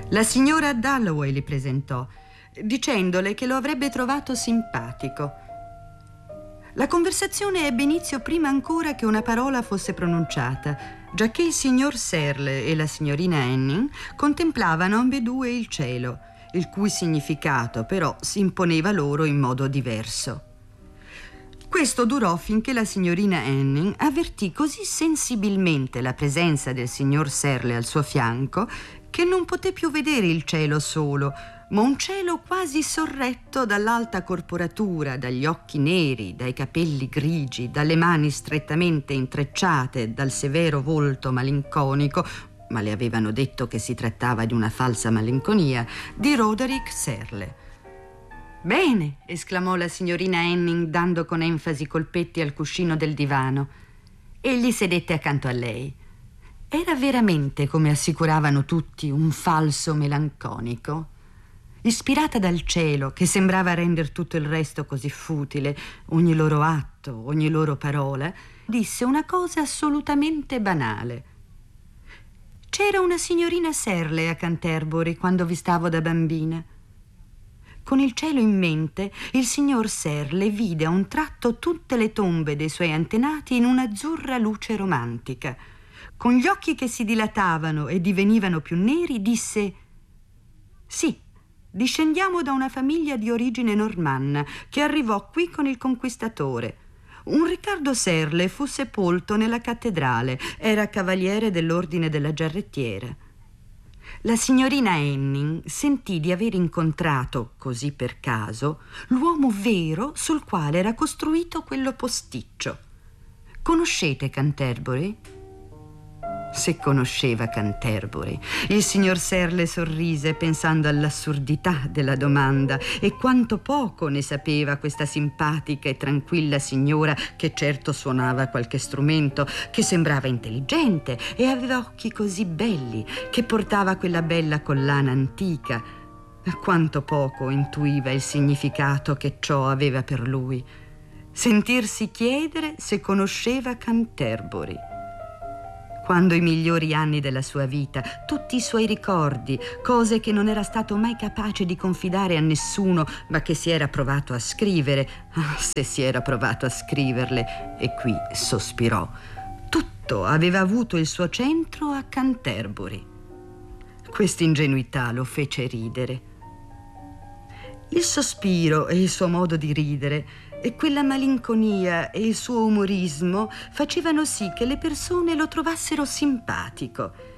La signora Dalloway li presentò, dicendole che lo avrebbe trovato simpatico. La conversazione ebbe inizio prima ancora che una parola fosse pronunciata, giacché il signor Serle e la signorina Anning contemplavano ambedue il cielo, il cui significato però si imponeva loro in modo diverso. Questo durò finché la signorina Anning avvertì così sensibilmente la presenza del signor Serle al suo fianco che non poté più vedere il cielo solo, ma un cielo quasi sorretto dall'alta corporatura, dagli occhi neri, dai capelli grigi, dalle mani strettamente intrecciate, dal severo volto malinconico, ma le avevano detto che si trattava di una falsa malinconia, di Roderick Serle. «Bene», esclamò la signorina Anning, dando con enfasi colpetti al cuscino del divano. Egli sedette accanto a lei. Era veramente, come assicuravano tutti, un falso melanconico. Ispirata dal cielo, che sembrava render tutto il resto così futile, ogni loro atto, ogni loro parola, disse una cosa assolutamente banale. «C'era una signorina Serle a Canterbury quando vi stavo da bambina». Con il cielo in mente, il signor Serle vide a un tratto tutte le tombe dei suoi antenati in un'azzurra luce romantica. Con gli occhi che si dilatavano e divenivano più neri, disse: «Sì, discendiamo da una famiglia di origine normanna che arrivò qui con il conquistatore. Un Riccardo Serle fu sepolto nella cattedrale, era cavaliere dell'ordine della Giarrettiera». La signorina Anning sentì di aver incontrato, così per caso, l'uomo vero sul quale era costruito quello posticcio. «Conoscete Canterbury?» Se conosceva Canterbury. Il signor Serle sorrise pensando all'assurdità della domanda e quanto poco ne sapeva questa simpatica e tranquilla signora, che certo suonava qualche strumento, che sembrava intelligente e aveva occhi così belli, che portava quella bella collana antica. Quanto poco intuiva il significato che ciò aveva per lui. Sentirsi chiedere se conosceva Canterbury. Quando i migliori anni della sua vita, tutti i suoi ricordi, cose che non era stato mai capace di confidare a nessuno, ma che si era provato a scrivere, se si era provato a scriverle, e qui sospirò, tutto aveva avuto il suo centro a Canterbury. Quest'ingenuità lo fece ridere. Il sospiro e il suo modo di ridere e quella malinconia e il suo umorismo facevano sì che le persone lo trovassero simpatico